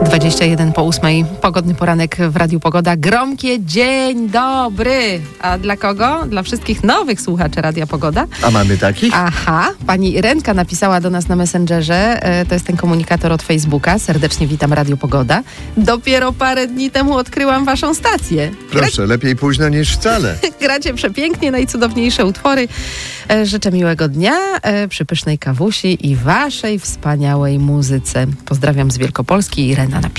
21:08. Pogodny poranek w Radiu Pogoda. Gromkie dzień dobry. A dla kogo? Dla wszystkich nowych słuchaczy Radia Pogoda. A mamy takich? Aha. Pani Irenka napisała do nas na Messengerze. To jest ten komunikator od Facebooka. Serdecznie witam Radio Pogoda. Dopiero parę dni temu odkryłam waszą stację. Proszę, lepiej późno niż wcale. Gracie przepięknie, najcudowniejsze utwory. Życzę miłego dnia przy pysznej kawusi i waszej wspaniałej muzyce. Pozdrawiam z Wielkopolski. Irena napisała.